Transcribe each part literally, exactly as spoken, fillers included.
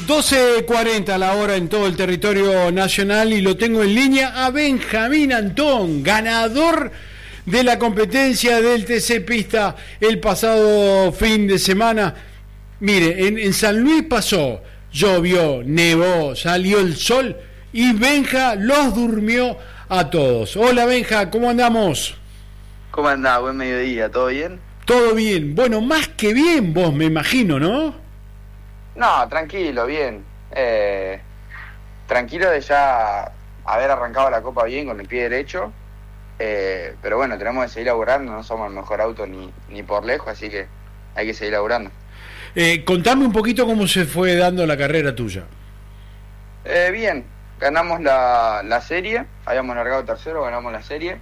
doce cuarenta la hora en todo el territorio nacional y lo tengo en línea a Benjamín Antón, ganador de la competencia del T C Pista el pasado fin de semana. Mire, en, en San Luis pasó, llovió, nevó, salió el sol y Benja los durmió a todos. Hola Benja, ¿cómo andamos? ¿Cómo andás? Buen mediodía, ¿todo bien? Todo bien, bueno, más que bien vos me imagino, ¿no? No, tranquilo, bien. Eh, tranquilo de ya haber arrancado la Copa bien con el pie derecho. Eh, pero bueno, tenemos que seguir laburando, no somos el mejor auto ni, ni por lejos, así que hay que seguir laburando. Eh, contame un poquito cómo se fue dando la carrera tuya. Eh, bien, ganamos la, la serie, habíamos largado tercero, ganamos la serie.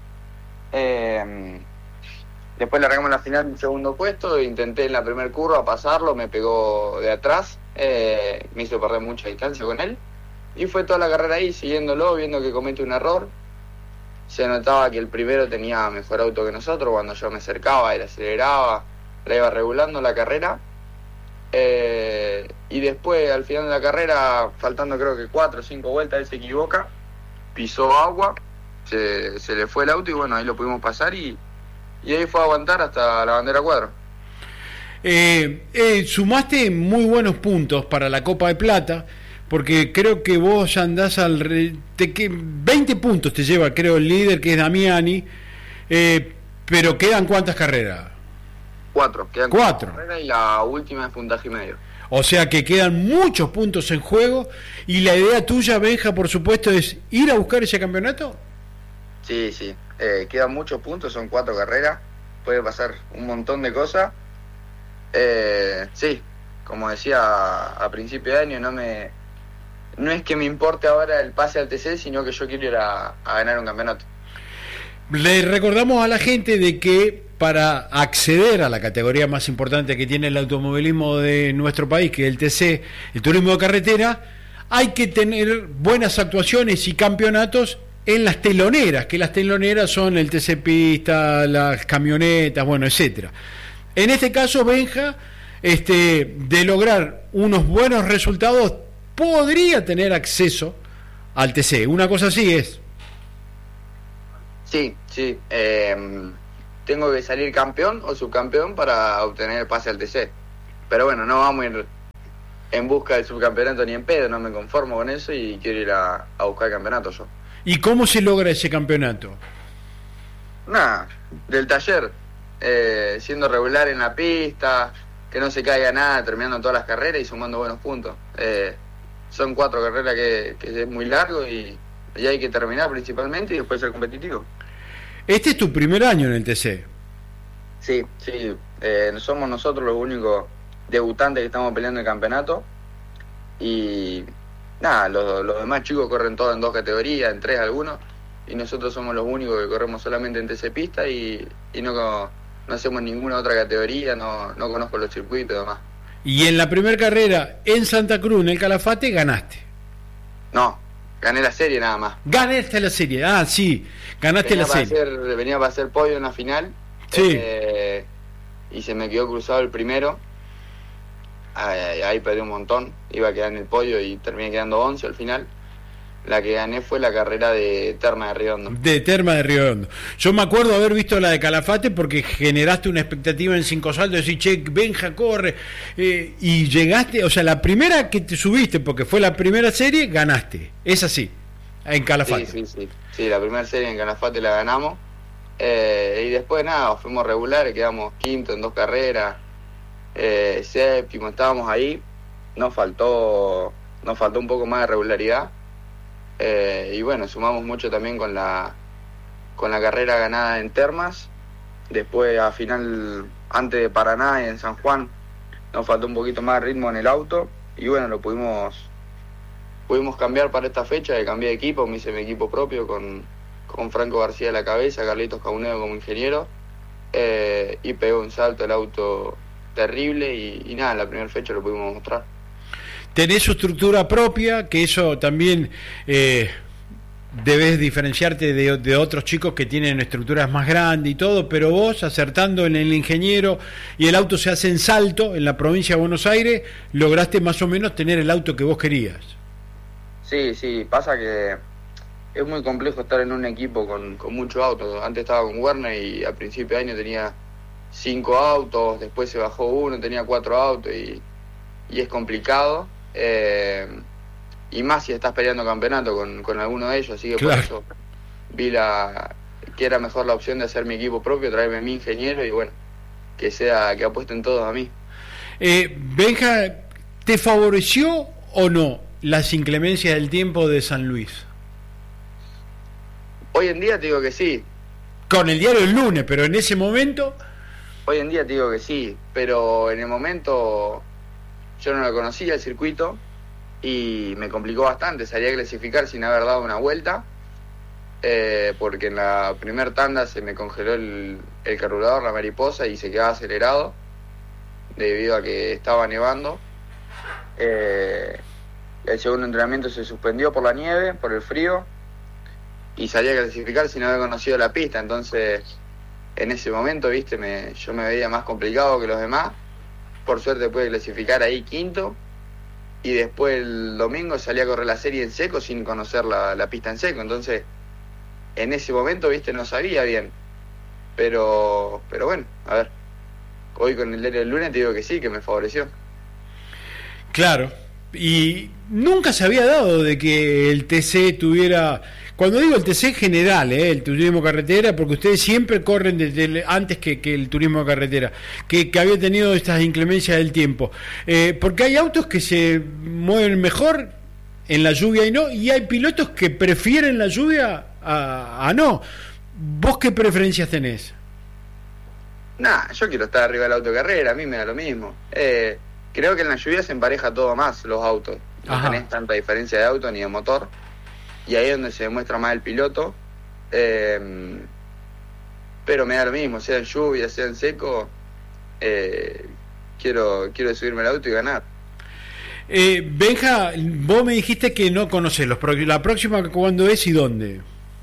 Eh, después largamos la final en segundo puesto, intenté en la primer curva pasarlo, me pegó de atrás, eh, me hizo perder mucha distancia con él. Y fue toda la carrera ahí, siguiéndolo, viendo que comete un error. Se notaba que el primero tenía mejor auto que nosotros, cuando yo me acercaba, él aceleraba, la iba regulando la carrera. Eh, y después, al final de la carrera, faltando creo que cuatro o cinco vueltas, él se equivoca, pisó agua, se, se le fue el auto y bueno, ahí lo pudimos pasar y, y ahí fue a aguantar hasta la bandera cuadro. Eh, eh, sumaste muy buenos puntos para la Copa de Plata, porque creo que vos andás al... Re, te, que veinte puntos te lleva, creo, el líder, que es Damiani, eh, pero ¿quedan cuántas carreras? Cuatro, quedan cuatro. cuatro carreras y la última es puntaje y medio. O sea que quedan muchos puntos en juego, y la idea tuya, Benja, por supuesto, es ir a buscar ese campeonato. Sí, sí, eh, quedan muchos puntos, son cuatro carreras, puede pasar un montón de cosas. Eh, sí, como decía a, a principio de año, no me no es que me importe ahora el pase al T C, sino que yo quiero ir a, a ganar un campeonato. Le recordamos a la gente de que para acceder a la categoría más importante que tiene el automovilismo de nuestro país, que es el T C, el turismo de carretera, hay que tener buenas actuaciones y campeonatos en las teloneras, que las teloneras son el T C Pista, las camionetas, bueno, etcétera. En este caso, Benja, este, de lograr unos buenos resultados, podría tener acceso al T C. Una cosa así es. Sí, sí. Eh, tengo que salir campeón o subcampeón para obtener el pase al T C. Pero bueno, no vamos a ir en busca del subcampeonato ni en pedo, no me conformo con eso y quiero ir a, a buscar el campeonato yo. ¿Y cómo se logra ese campeonato? Nada, del taller, eh, siendo regular en la pista, que no se caiga nada, terminando todas las carreras y sumando buenos puntos. Eh, son cuatro carreras que, que es muy largo y, y hay que terminar principalmente y después ser competitivo. Este es tu primer año en el T C. Sí, sí, eh, somos nosotros los únicos debutantes que estamos peleando el campeonato y nada, los, los demás chicos corren todos en dos categorías, en tres algunos, y nosotros somos los únicos que corremos solamente en T C Pista y, y no, no hacemos ninguna otra categoría, no, no conozco los circuitos y demás. Y en la primera carrera en Santa Cruz, en el Calafate, ganaste. No, gané la serie nada más. Ganaste la serie, ah, sí, ganaste venía la serie. Hacer, venía para hacer podio en la final, sí. eh, y se me quedó cruzado el primero. Ahí, ahí perdí un montón, iba a quedar en el podio y terminé quedando once al final. La que gané fue la carrera de Terma de Río Hondo. De Terma de Río Hondo. Yo me acuerdo haber visto la de Calafate porque generaste una expectativa en cinco saltos, decir, che, Benja corre, eh, y llegaste, o sea, la primera que te subiste, porque fue la primera serie, ganaste. Es así, en Calafate. Sí, sí, sí. Sí, la primera serie en Calafate la ganamos. Eh, y después nada, fuimos regulares, quedamos quinto en dos carreras. Eh, séptimo, estábamos ahí, nos faltó nos faltó un poco más de regularidad, eh, y bueno, sumamos mucho también con la con la carrera ganada en Termas. Después a final, antes de Paraná y en San Juan, nos faltó un poquito más de ritmo en el auto y bueno, lo pudimos pudimos cambiar para esta fecha, que cambié de equipo, me hice mi equipo propio con, con Franco García a la cabeza, Carlitos Caunedo como ingeniero, eh, y pegó un salto el auto terrible y, y nada, en la primera fecha lo pudimos mostrar. Tenés su estructura propia, que eso también eh, debes diferenciarte de, de otros chicos que tienen estructuras más grandes y todo, pero vos, acertando en el ingeniero y el auto se hace en Salto, en la provincia de Buenos Aires, lograste más o menos tener el auto que vos querías. Sí, sí, pasa que es muy complejo estar en un equipo con, con muchos autos. Antes estaba con Werner y a principio de año tenía cinco autos, después se bajó uno, tenía cuatro autos y, y es complicado. Eh, y más si estás peleando campeonato con, con alguno de ellos, así que claro. Por eso vi la que era mejor la opción de hacer mi equipo propio, traerme a mi ingeniero y bueno, que sea que apuesten todos a mí. Eh, Benja, ¿te favoreció o no las inclemencias del tiempo de San Luis? Hoy en día te digo que sí. Con el diario del lunes, pero en ese momento... Hoy en día te digo que sí, pero en el momento yo no lo conocía el circuito y me complicó bastante. Salí a clasificar sin haber dado una vuelta, eh, porque en la primer tanda se me congeló el, el carburador, la mariposa, y se quedaba acelerado debido a que estaba nevando. Eh, el segundo entrenamiento se suspendió por la nieve, por el frío, y salí a clasificar sin haber conocido la pista. Entonces en ese momento, viste, me, yo me veía más complicado que los demás. Por suerte pude clasificar ahí quinto, y después el domingo salí a correr la serie en seco sin conocer la, la pista en seco. Entonces en ese momento, viste, no sabía bien, pero pero bueno, a ver, hoy con el diario del lunes te digo que sí, que me favoreció. Claro, y nunca se había dado de que el T C tuviera... Cuando digo el T C general, eh, el turismo carretera, porque ustedes siempre corren desde el, antes que, que el turismo carretera, que, que había tenido estas inclemencias del tiempo. Eh, porque hay autos que se mueven mejor en la lluvia y no, y hay pilotos que prefieren la lluvia a, a no. ¿Vos qué preferencias tenés? Nah, yo quiero estar arriba del auto de carrera, a mí me da lo mismo. Eh, creo que en la lluvia se empareja todo más los autos. No Ajá. tenés tanta diferencia de auto ni de motor. Y ahí es donde se demuestra más el piloto. Eh, pero me da lo mismo, sea en lluvia, sea en seco. Eh, quiero quiero subirme al auto y ganar. Eh, Benja, vos me dijiste que no conocés los pro- la próxima, ¿cuándo es y dónde?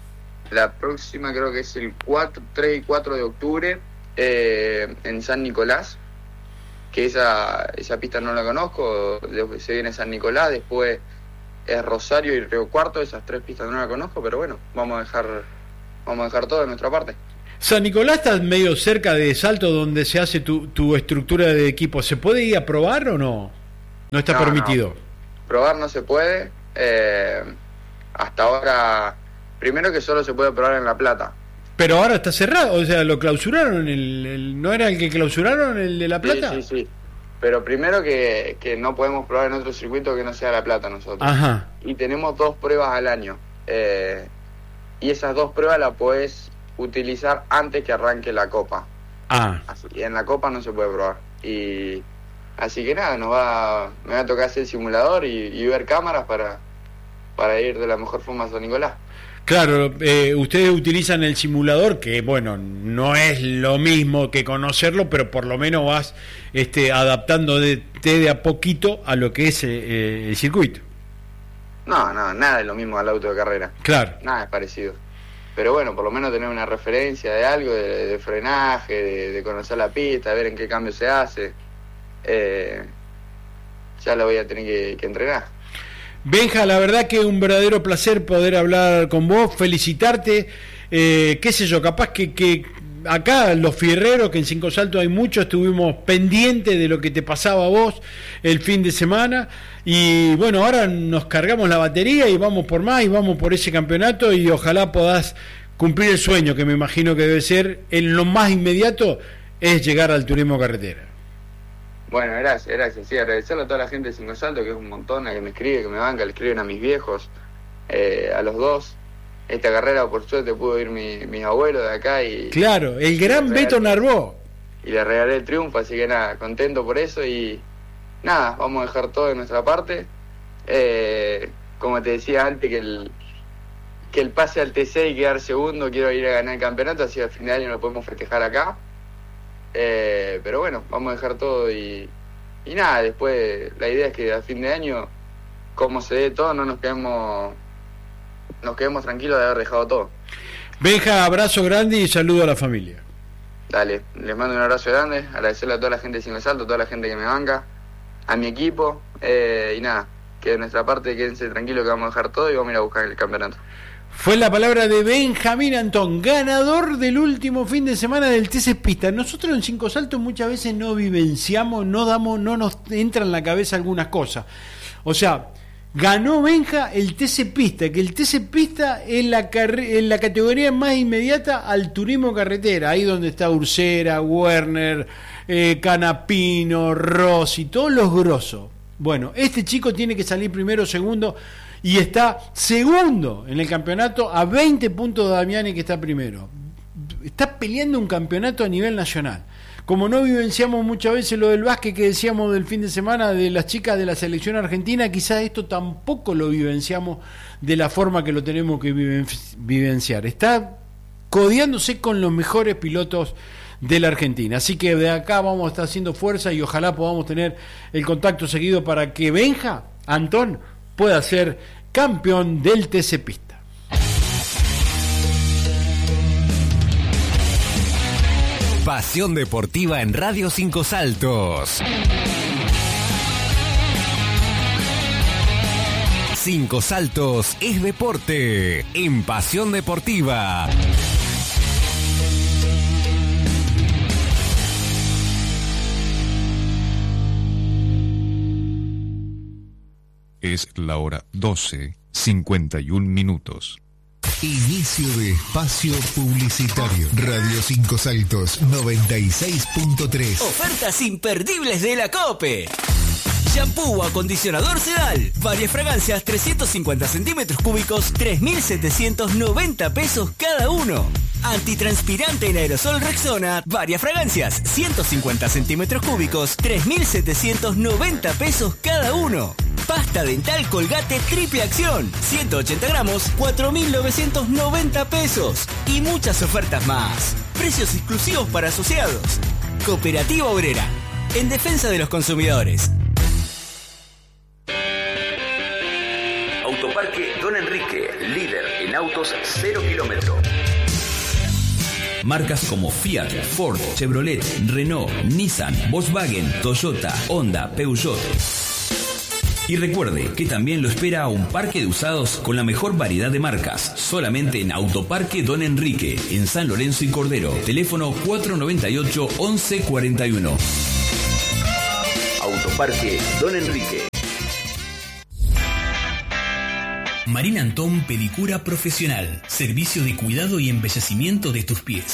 La próxima creo que es el cuatro, tres y cuatro de octubre, eh, en San Nicolás. Que esa, esa pista no la conozco. Se viene San Nicolás, después es Rosario y Río Cuarto. Esas tres pistas no las conozco, pero bueno, vamos a dejar vamos a dejar todo de nuestra parte. San Nicolás está medio cerca de Salto, donde se hace tu, tu estructura de equipo. ¿Se puede ir a probar o no? No está no, permitido. No. Probar no se puede. Eh, hasta ahora, primero que solo se puede probar en La Plata. Pero ahora está cerrado, o sea, lo clausuraron. El, el, ¿No era el que clausuraron, el de La Plata? Sí, sí, sí. Pero primero que, que no podemos probar en otro circuito que no sea La Plata nosotros. Ajá. Y tenemos dos pruebas al año. Eh, y esas dos pruebas las podés utilizar antes que arranque la Copa. Ah. Así, y en la Copa no se puede probar. Y así que nada, nos va, me va a tocar hacer el simulador y, y ver cámaras para, para ir de la mejor forma a San Nicolás. Claro, eh, ustedes utilizan el simulador, que bueno, no es lo mismo que conocerlo, pero por lo menos vas este, adaptándote de a poquito a lo que es eh, el circuito. No, no, nada es lo mismo al auto de carrera. Claro. Nada es parecido. Pero bueno, por lo menos tener una referencia de algo, de, de frenaje, de, de conocer la pista, de ver en qué cambio se hace. Eh, ya lo voy a tener que, que entrenar. Benja, la verdad que es un verdadero placer poder hablar con vos, felicitarte, eh, qué sé yo, capaz que, que acá los fierreros, que en Cinco Saltos hay muchos, estuvimos pendientes de lo que te pasaba a vos el fin de semana, y bueno, ahora nos cargamos la batería y vamos por más, y vamos por ese campeonato, y ojalá podás cumplir el sueño, que me imagino que debe ser, en lo más inmediato, es llegar al turismo carretera. Bueno, gracias, gracias. Sí, agradecerle a toda la gente de Cinco Saltos, que es un montón, a que me escribe, que me banca, le escriben a mis viejos, eh, a los dos. Esta carrera, por suerte, pudo ir mi, mis abuelos de acá y... Claro, el gran Beto Narbó. Y le regalé el triunfo, así que nada, contento por eso y... Nada, vamos a dejar todo de nuestra parte. Eh, como te decía antes, que el, que el pase al T C y quedar segundo, quiero ir a ganar el campeonato, así al fin de año lo podemos festejar acá. Eh, pero bueno, vamos a dejar todo y, y nada, después la idea es que a fin de año, como se dé todo, no nos quedemos nos quedemos tranquilos de haber dejado todo. Benja, abrazo grande y saludo a la familia. Dale, les mando un abrazo grande, agradecerle a toda la gente de Cinco Saltos, a toda la gente que me banca, a mi equipo, eh, y nada, que de nuestra parte quédense tranquilos que vamos a dejar todo y vamos a ir a buscar el campeonato. Fue la palabra de Benjamín Antón, ganador del último fin de semana del T C Pista. Nosotros en Cinco Saltos muchas veces no vivenciamos, no damos, no nos entra en la cabeza algunas cosas. O sea, ganó Benja el T C Pista, que el T C Pista es la, es la categoría más inmediata al turismo carretera, ahí donde está Ursera, Werner, eh, Canapino, Rossi, todos los grosos. Bueno, este chico tiene que salir primero, segundo, y está segundo en el campeonato a veinte puntos de Damiani, que está primero. Está peleando un campeonato a nivel nacional. Como no vivenciamos muchas veces lo del básquet que decíamos del fin de semana de las chicas de la selección argentina, quizás esto tampoco lo vivenciamos de la forma que lo tenemos que vivenciar. Está codeándose con los mejores pilotos de la Argentina. Así que de acá vamos a estar haciendo fuerza y ojalá podamos tener el contacto seguido para que Benja Antón pueda ser campeón del T C Pista. Pasión Deportiva en Radio Cinco Saltos. Cinco Saltos es deporte en Pasión Deportiva. Es la hora doce, cincuenta y un minutos. Inicio de espacio publicitario. Radio Cinco Saltos noventa y seis punto tres. Ofertas imperdibles de la COPE. Shampoo o acondicionador Sedal. Varias fragancias, trescientos cincuenta centímetros cúbicos, tres mil setecientos noventa pesos cada uno. Antitranspirante en aerosol Rexona. Varias fragancias, ciento cincuenta centímetros cúbicos, tres mil setecientos noventa pesos cada uno. Pasta dental Colgate triple acción, ciento ochenta gramos, cuatro mil novecientos noventa pesos. Y muchas ofertas más. Precios exclusivos para asociados. Cooperativa Obrera, en defensa de los consumidores. Autoparque Don Enrique, líder en autos cero kilómetros. Marcas como Fiat, Ford, Chevrolet, Renault, Nissan, Volkswagen, Toyota, Honda, Peugeot. Y recuerde que también lo espera un parque de usados con la mejor variedad de marcas, solamente en Autoparque Don Enrique, en San Lorenzo y Cordero. Teléfono cuatro noventa y ocho, once cuarenta y uno. Autoparque Don Enrique. Marina Antón Pedicura Profesional. Servicio de cuidado y embellecimiento de tus pies.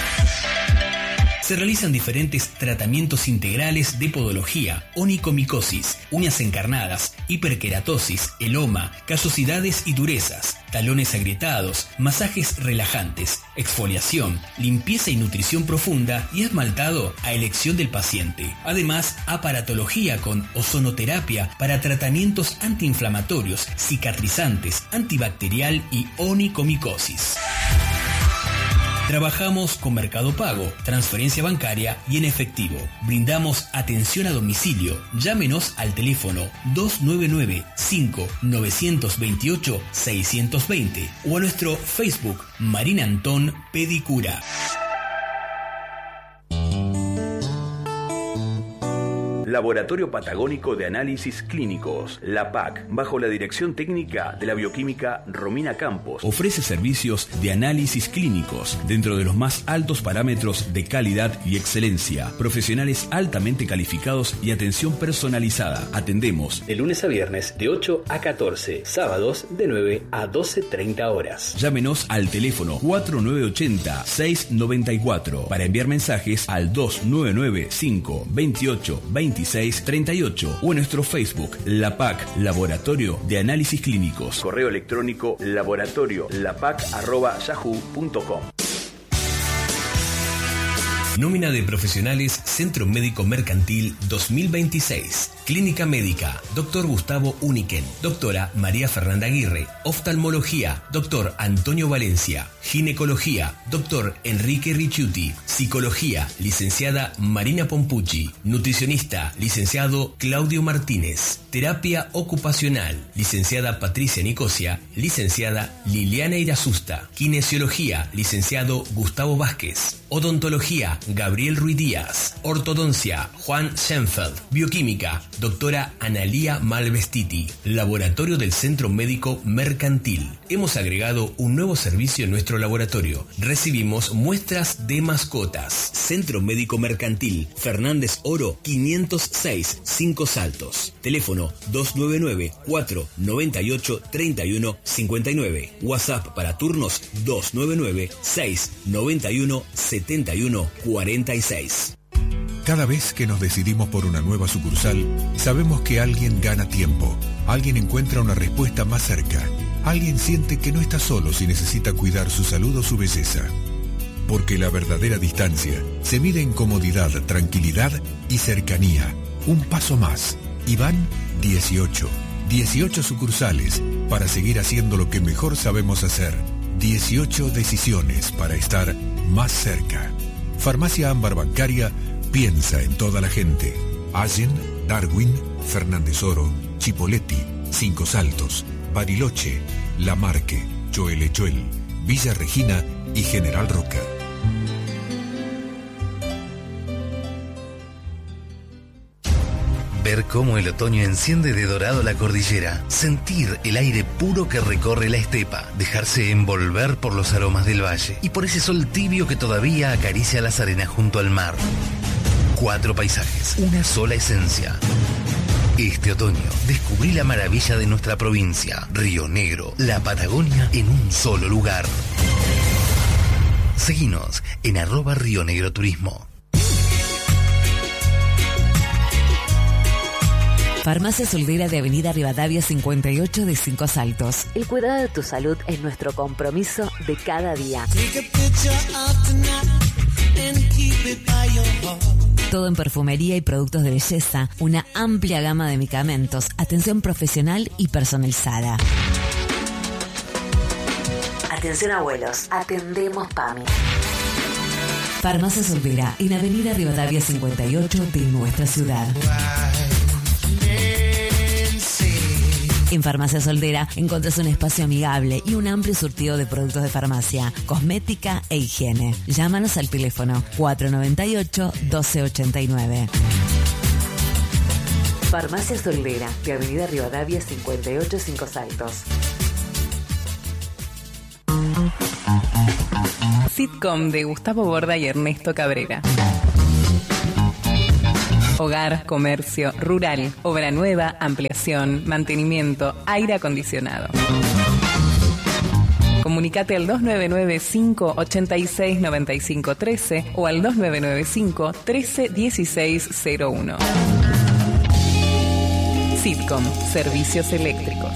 Se realizan diferentes tratamientos integrales de podología, onicomicosis, uñas encarnadas, hiperkeratosis, eloma, callosidades y durezas, talones agrietados, masajes relajantes, exfoliación, limpieza y nutrición profunda y esmaltado a elección del paciente. Además, aparatología con ozonoterapia para tratamientos antiinflamatorios, cicatrizantes, antibacterial y onicomicosis. Trabajamos con Mercado Pago, transferencia bancaria y en efectivo. Brindamos atención a domicilio. Llámenos al teléfono dos nueve nueve, cinco nueve dos ocho, seis dos cero o a nuestro Facebook Marina Antón Pedicura. Laboratorio Patagónico de Análisis Clínicos, la P A C, bajo la dirección técnica de la bioquímica Romina Campos, ofrece servicios de análisis clínicos dentro de los más altos parámetros de calidad y excelencia, profesionales altamente calificados y atención personalizada. Atendemos de lunes a viernes de ocho a catorce, sábados de nueve a doce treinta horas. Llámenos al teléfono cuatro nueve ocho cero, seis nueve cuatro para enviar mensajes al dos nueve nueve, cinco veintiocho, veintiséis treinta y ocho o en nuestro Facebook La P A C, Laboratorio de Análisis Clínicos. Correo electrónico laboratorio lapac arroba yahoo punto com. Nómina de profesionales Centro Médico Mercantil dos mil veintiséis. Clínica Médica, doctor Gustavo Uniken, doctora María Fernanda Aguirre, oftalmología, doctor Antonio Valencia, ginecología, doctor Enrique Ricciuti, psicología, licenciada Marina Pompucci, nutricionista, licenciado Claudio Martínez, terapia ocupacional, licenciada Patricia Nicosia, licenciada Liliana Irasusta, kinesiología, licenciado Gustavo Vázquez, odontología, Gabriel Ruiz Díaz, ortodoncia, Juan Schenfeld, bioquímica, doctora Analía Malvestiti, laboratorio del Centro Médico Mercantil. Hemos agregado un nuevo servicio en nuestro laboratorio. Recibimos muestras de mascotas. Centro Médico Mercantil, Fernández Oro quinientos seis, Cinco Saltos. Teléfono dos nueve nueve, cuatro nueve ocho, tres uno cinco nueve. WhatsApp para turnos dos nueve nueve, seis nueve uno, siete uno cuatro seis. Cada vez que nos decidimos por una nueva sucursal, sabemos que alguien gana tiempo, alguien encuentra una respuesta más cerca, alguien siente que no está solo si necesita cuidar su salud o su belleza. Porque la verdadera distancia se mide en comodidad, tranquilidad y cercanía. Un paso más. Y van dieciocho. dieciocho sucursales para seguir haciendo lo que mejor sabemos hacer. dieciocho decisiones para estar más cerca. Farmacia Ámbar Bancaria piensa en toda la gente. Allen, Darwin, Fernández Oro, Chipoleti, Cinco Saltos, Bariloche, Lamarque, Choelechuel, Villa Regina y General Roca. Ver cómo el otoño enciende de dorado la cordillera, sentir el aire puro que recorre la estepa, dejarse envolver por los aromas del valle y por ese sol tibio que todavía acaricia las arenas junto al mar. Cuatro paisajes, una sola esencia. Este otoño descubrí la maravilla de nuestra provincia, Río Negro, la Patagonia en un solo lugar. Seguinos en arroba Río Negro Turismo. Farmacia Soldera de Avenida Rivadavia cincuenta y ocho de Cinco Saltos. El cuidado de tu salud es nuestro compromiso de cada día. Todo en perfumería y productos de belleza, una amplia gama de medicamentos, atención profesional y personalizada. Atención abuelos, atendemos PAMI. Farmacia Soldera en Avenida Rivadavia cincuenta y ocho de nuestra ciudad. En Farmacia Soldera encontrás un espacio amigable y un amplio surtido de productos de farmacia, cosmética e higiene. Llámanos al teléfono cuatro nueve ocho, doce ochenta y nueve. Farmacia Soldera de Avenida Rivadavia cincuenta y ocho, Cinco Saltos. Sitcom de Gustavo Borda y Ernesto Cabrera. Hogar, comercio, rural, obra nueva, ampliación, mantenimiento, aire acondicionado. Comunicate al dos nueve nueve, cinco ocho seis, nueve cinco uno tres o al dos nueve nueve cinco, uno tres uno seis cero uno. Sitcom, servicios eléctricos.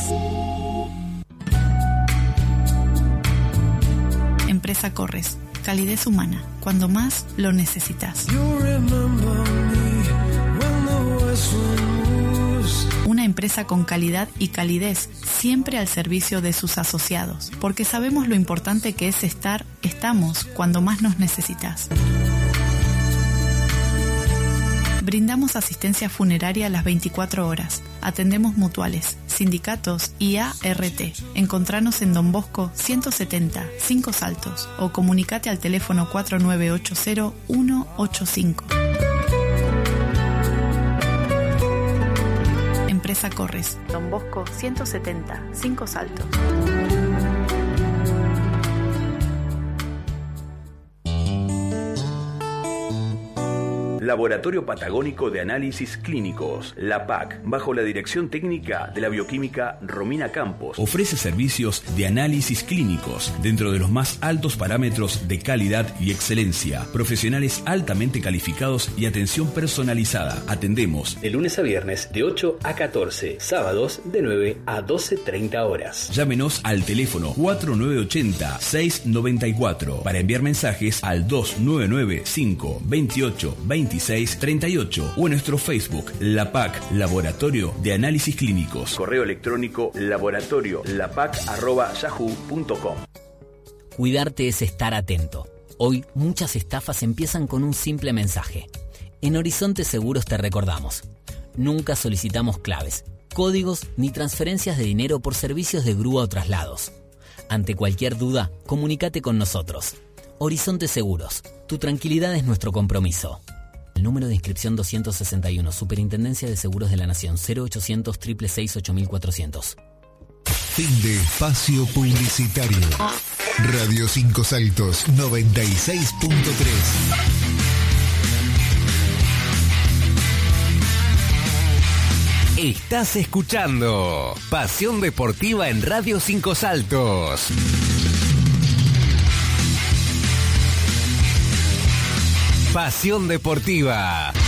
Empresa Corres, calidez humana, cuando más lo necesitas. Una empresa con calidad y calidez, siempre al servicio de sus asociados, porque sabemos lo importante que es estar, estamos, cuando más nos necesitas. Brindamos asistencia funeraria a las veinticuatro horas. Atendemos mutuales, sindicatos y A R T. Encontranos en Don Bosco ciento setenta, Cinco Saltos o comunicate al teléfono cuatro nueve ocho cero, uno ocho cinco. Empresa Corres, Don Bosco ciento setenta, Cinco Saltos. Laboratorio Patagónico de Análisis Clínicos, la P A C, bajo la dirección técnica de la bioquímica Romina Campos, ofrece servicios de análisis clínicos dentro de los más altos parámetros de calidad y excelencia, profesionales altamente calificados y atención personalizada. Atendemos de lunes a viernes de ocho a catorce, sábados de nueve a doce treinta horas. Llámenos al teléfono cuatro nueve ocho cero, seis nueve cuatro para enviar mensajes al dos nueve nueve cinco, veintiocho, veinte veintiséis treinta y ocho o en nuestro Facebook, La P A C, Laboratorio de Análisis Clínicos. Correo electrónico laboratorio lapac arroba yahoo punto com. Cuidarte es estar atento. Hoy muchas estafas empiezan con un simple mensaje. En Horizonte Seguros te recordamos: nunca solicitamos claves, códigos ni transferencias de dinero por servicios de grúa o traslados. Ante cualquier duda, comunícate con nosotros. Horizonte Seguros, tu tranquilidad es nuestro compromiso. El número de inscripción doscientos sesenta y uno, Superintendencia de Seguros de la Nación, cero ochocientos, seiscientos sesenta y seis, ocho mil cuatrocientos. Fin de espacio publicitario. Radio Cinco Saltos noventa y seis punto tres. Estás escuchando Pasión Deportiva en Radio Cinco Saltos. Pasión Deportiva.